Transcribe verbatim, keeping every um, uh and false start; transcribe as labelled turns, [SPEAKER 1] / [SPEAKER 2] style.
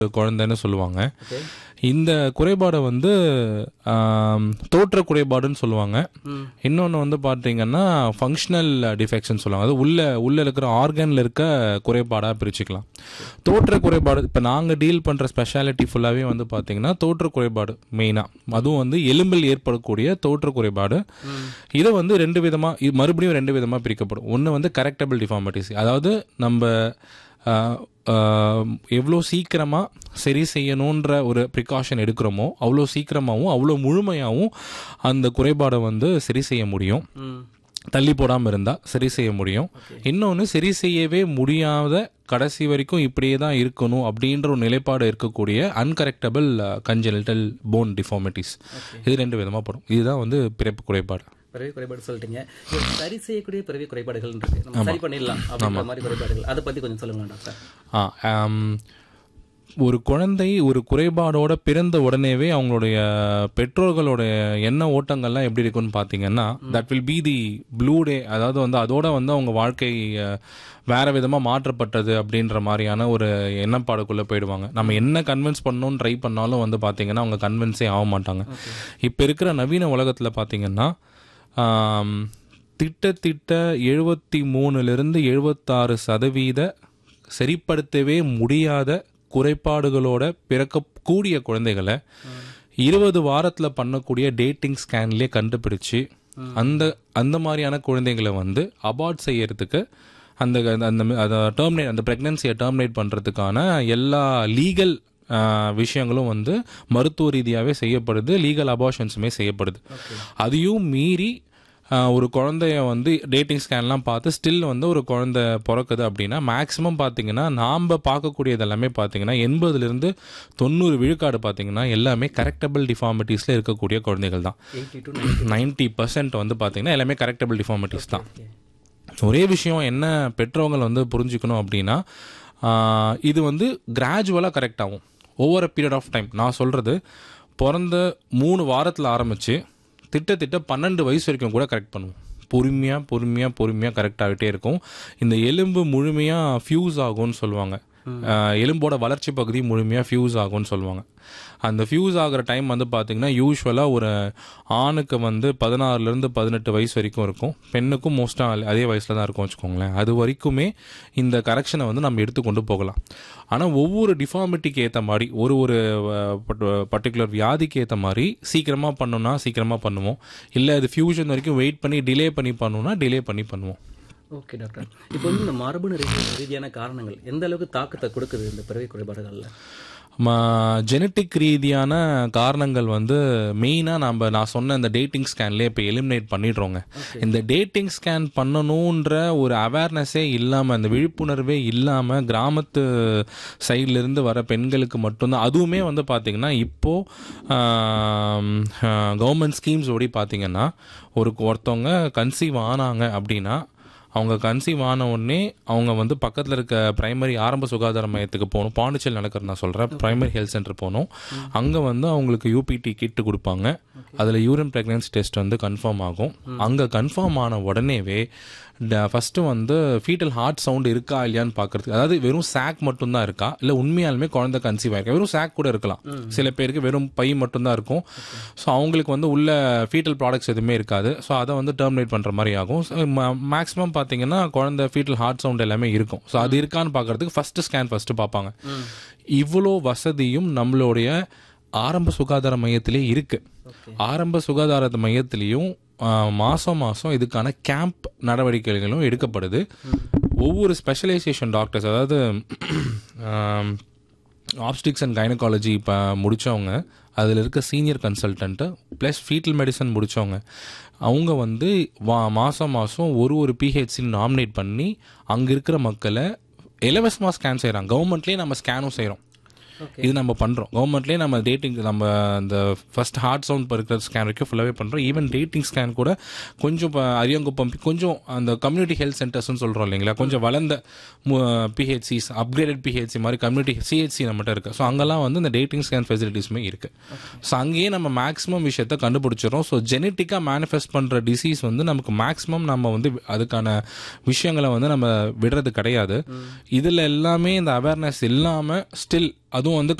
[SPEAKER 1] குழந்தைன்னு சொல்லுவாங்க. இந்த குறைபாடை வந்து தோற்ற குறைபாடுன்னு சொல்லுவாங்க. இன்னொன்று வந்து பார்த்தீங்கன்னா ஃபங்க்ஷனல் டிஃபெக்ஷன் சொல்லுவாங்க. அது உள்ள உள்ள இருக்கிற ஆர்கனில் இருக்க குறைபாடாக பிரிச்சுக்கலாம். தோற்ற குறைபாடு இப்போ நாங்கள் டீல் பண்ணுற ஸ்பெஷாலிட்டி ஃபுல்லாகவே வந்து பார்த்தீங்கன்னா தோற்ற குறைபாடு மெயினாக, அதுவும் வந்து எலும்பில் ஏற்படக்கூடிய தோற்ற குறைபாடு. இதை வந்து ரெண்டு விதமாக மறுபடியும் ரெண்டு விதமாக பிரிக்கப்படும். ஒன்று வந்து கரெக்டபிள் டிஃபார்மிட்டிஸ், அதாவது நம்ம எவ்வளோ சீக்கிரமாக சரி செய்யணுன்ற ஒரு ப்ரிகாஷன் எடுக்கிறோமோ அவ்வளோ சீக்கிரமாகவும் அவ்வளோ முழுமையாகவும் அந்த குறைபாடை வந்து சரி செய்ய முடியும். தள்ளி போடாமல் இருந்தால் சரி செய்ய முடியும். இன்னொன்று, சரி செய்யவே முடியாத கடைசி வரைக்கும் இப்படியே தான் இருக்கணும் அப்படின்ற ஒரு நிலைப்பாடு இருக்கக்கூடிய அன்கரெக்டபிள் கன்ஜெனிட்டல் போன் டிஃபார்மிட்டிஸ். இது ரெண்டு விதமாக படும். இதுதான் வந்து பிறப்பு குறைபாடு.
[SPEAKER 2] பிறவி குறைபாடு சொல்லிட்டீங்க. சரி செய்யக்கூடிய பிறவி குறைபாடுகள் இருக்கு, நம்ம சரி பண்ணிடலாம் அப்படின்ற மாதிரி குறைபாடுகள், அதை பற்றி கொஞ்சம் சொல்லுங்க டாக்டர்.
[SPEAKER 1] ஆ ஒரு குழந்தை ஒரு குறைபாடோட பிறந்த உடனேவே அவங்களுடைய பெற்றோர்களுடைய எண்ண ஓட்டங்கள்லாம் எப்படி இருக்குன்னு பார்த்தீங்கன்னா, that will be the blue day. அதாவது வந்து அதோட வந்து அவங்க வாழ்க்கை வேற விதமாக மாற்றப்பட்டது அப்படின்ற மாதிரியான ஒரு எண்ணப்பாடுக்குள்ளே போயிடுவாங்க. நம்ம என்ன கன்வின்ஸ் பண்ணணும்னு ட்ரை பண்ணாலும் வந்து பார்த்தீங்கன்னா அவங்க கன்வின்ஸே ஆக மாட்டாங்க. இப்போ இருக்கிற நவீன உலகத்தில் பார்த்தீங்கன்னா திட்டத்திட்ட எழுபத்தி மூணுலேருந்து எழுபத்தாறு சதவீத சரிப்படுத்தவே முடியாத குறைபாடுகளோட பிறக்கக்கூடிய குழந்தைகளை இருபது வாரத்தில் பண்ணக்கூடிய டேட்டிங் ஸ்கேன்லேயே கண்டுபிடிச்சு அந்த அந்த மாதிரியான குழந்தைங்களை வந்து அபார்ட் செய்யறதுக்கு, அந்த அந்த டெர்மினேட் அந்த ப்ரெக்னன்சியை டெர்மினேட் பண்ணுறதுக்கான எல்லா லீகல் விஷயங்களும் வந்து மருத்துவ ரீதியாகவே செய்யப்படுது. லீகல் அபார்ஷன்ஸுமே செய்யப்படுது. அதையும் மீறி ஒரு குழந்தைய வந்து டேட்டிங் ஸ்கேன்லாம் பார்த்து ஸ்டில் வந்து ஒரு குழந்தை பிறக்குது அப்படின்னா மேக்ஸிமம் பார்த்தீங்கன்னா நாம் பார்க்கக்கூடியது எல்லாமே பார்த்தீங்கன்னா எண்பதுலேருந்து தொண்ணூறு விழுக்காடு பார்த்தீங்கன்னா எல்லாமே கரெக்டபிள் டிஃபார்மிட்டிஸில் இருக்கக்கூடிய குழந்தைகள் தான். நைன்டி பர்சன்ட் வந்து பார்த்தீங்கன்னா எல்லாமே கரெக்டபிள் டிஃபார்மிட்டிஸ் தான். ஒரே விஷயம் என்ன பெற்றவங்க வந்து புரிஞ்சுக்கணும் அப்படின்னா, இது வந்து கிராஜுவலாக கரெக்ட் ஆகும் over a period of time. நான் சொல்கிறது பிறந்த மூணு வாரத்தில் ஆரம்பித்து திட்டத்திட்ட பன்னெண்டு வயசு வரைக்கும் கூட கரெக்ட் பண்ணுவோம். பொறுமையாக பொறுமையாக பொறுமையாக கரெக்ட் ஆகிட்டே இருக்கும். இந்த எலும்பு முழுமையாக ஃபியூஸ் ஆகும்னு சொல்லுவாங்க. எலும்போட வளர்ச்சி பகுதி முழுமையாக ஃபியூஸ் ஆகும்னு சொல்லுவாங்க. அந்த ஃபியூஸ் ஆகிற டைம் வந்து பார்த்திங்கன்னா யூஸ்வலாக ஒரு ஆணுக்கு வந்து பதினாறுலேருந்து பதினெட்டு வயசு வரைக்கும் இருக்கும். பெண்ணுக்கும் மோஸ்ட்டாக அதே வயசில் தான் இருக்கும் வச்சுக்கோங்களேன். அது வரைக்குமே இந்த கரெக்ஷனை வந்து நம்ம எடுத்துக்கொண்டு போகலாம். ஆனால் ஒவ்வொரு டிஃபார்மிட்டிக்கு ஏற்ற மாதிரி ஒரு ஒரு பர்டிகுலர் வியாதிக்கு ஏற்ற மாதிரி சீக்கிரமாக பண்ணணும்னா சீக்கிரமாக பண்ணுவோம். இல்லை அது ஃபியூஷன் வரைக்கும் வெயிட் பண்ணி டிலே பண்ணி பண்ணணும்னா டிலே பண்ணி பண்ணுவோம்.
[SPEAKER 2] ஓகே டாக்டர், இப்போ வந்து இந்த மரபணு ரீதியான காரணங்கள் எந்த அளவுக்கு தாக்கத்தை கொடுக்குது இந்த பிறவி குறைபாடுகளில்?
[SPEAKER 1] ஜெனட்டிக் ரீதியான காரணங்கள் வந்து மெயினாக நம்ம நான் சொன்ன இந்த டேட்டிங் ஸ்கேன்லேயே இப்போ எலிமினேட் பண்ணிடுறோங்க. இந்த டேட்டிங் ஸ்கேன் பண்ணணுன்ற ஒரு அவேர்னஸே இல்லாமல், அந்த விழிப்புணர்வே இல்லாமல் கிராமத்து சைட்லேருந்து வர பெண்களுக்கு மட்டும்தான். அதுவுமே வந்து பார்த்திங்கன்னா இப்போது கவர்மெண்ட் ஸ்கீம்ஸ் ஓடி பார்த்திங்கன்னா ஒரு ஒருத்தவங்க கன்சீவ் ஆனாங்க அப்படின்னா அவங்க கன்சீவ் ஆன உடனே அவங்க வந்து பக்கத்தில் இருக்க பிரைமரி ஆரம்ப சுகாதார மையத்துக்கு போகணும். பாண்டிச்சேரி நடக்கிற நான் சொல்கிறேன் பிரைமரி ஹெல்த் சென்டர் போகணும். அங்கே வந்து அவங்களுக்கு யூபிடி கிட்டு கொடுப்பாங்க. அதில் யூரின் ப்ரெக்னன்சி டெஸ்ட் வந்து கன்ஃபார்ம் ஆகும். அங்கே கன்ஃபார்ம் ஆன உடனேவே ஃபஸ்ட்டு வந்து ஃபீட்டல் ஹார்ட் சவுண்டு இருக்கா இல்லையான்னு பார்க்குறதுக்கு, அதாவது வெறும் சாக் மட்டும்தான் இருக்கா இல்லை உண்மையாலுமே குழந்தை கன்சீவ் ஆகிருக்கா. வெறும் சாக் கூட இருக்கலாம், சில பேருக்கு வெறும் பை மட்டும்தான் இருக்கும். ஸோ அவங்களுக்கு வந்து உள்ள ஃபீட்டல் ப்ராடக்ட்ஸ் எதுவுமே இருக்காது. ஸோ அதை வந்து டெர்மினேட் பண்ணுற மாதிரி ஆகும். மேக்ஸிமம் பார்த்தீங்கன்னா குழந்தை ஃபீட்டல் ஹார்ட் சவுண்ட் எல்லாமே இருக்கும். ஸோ அது இருக்கான்னு பார்க்குறதுக்கு ஃபஸ்ட்டு ஸ்கேன் ஃபஸ்ட்டு பார்ப்பாங்க. இவ்வளோ வசதியும் நம்மளுடைய ஆரம்ப சுகாதார மையத்திலே இருக்குது. ஆரம்ப சுகாதார மையத்திலையும் மாதம் மாதம் இதுக்கான கேம்ப் நடவடிக்கைகளும் எடுக்கப்படுது. ஒவ்வொரு ஸ்பெஷலைசேஷன் டாக்டர்ஸ், அதாவது ஆப்ஸ்டிக்ஸ் அண்ட் கைனகாலஜி இப்போ முடித்தவங்க, அதில் இருக்க senior consultant plus foetal medicine முடித்தவங்க, அவங்க வந்து வா மாதம் மாதம் ஒரு ஒரு பிஹெச்சி நாமினேட் பண்ணி அங்கே இருக்கிற மக்களை இலவசமாக ஸ்கேன் செய்கிறாங்க. கவர்மெண்ட்லேயே நம்ம ஸ்கேனும் செய்கிறோம். இது நம்ம பண்ணுறோம். கவர்மெண்ட்லேயே நம்ம டேட்டிங் நம்ம அந்த ஃபர்ஸ்ட் ஹார்ட் சவுண்ட் பருக்கிற ஸ்கேன் வரைக்கும் ஃபுல்லாகவே பண்ணுறோம். ஈவன் டேட்டிங் ஸ்கேன் கூட கொஞ்சம் இப்போ அரியங்குப்பம் கொஞ்சம் அந்த கம்யூனிட்டி ஹெல்த் சென்டர்ஸ்னு சொல்கிறோம் இல்லைங்களா, கொஞ்சம் வளர்ந்த பிஹெச்சிஸ் அப்கிரேடட் பிஹெச்சி மாதிரி கம்யூனிட்டி சிஹெச்சி நம்மகிட்ட இருக்குது. ஸோ அங்கெல்லாம் வந்து இந்த டேட்டிங் ஸ்கேன் ஃபெசிலிட்டிஸுமே இருக்குது. ஸோ அங்கேயே நம்ம மேக்ஸிமம் விஷயத்தை கண்டுபிடிச்சிடறோம். ஸோ ஜெனட்டிக்காக மேனிஃபெஸ்ட் பண்ணுற டிசீஸ் வந்து நமக்கு மேக்ஸிமம் நம்ம வந்து அதுக்கான விஷயங்களை வந்து நம்ம விடுறது கிடையாது. இதில் எல்லாமே இந்த அவேர்னஸ் இல்லாமல் ஸ்டில் அதுவும் வந்து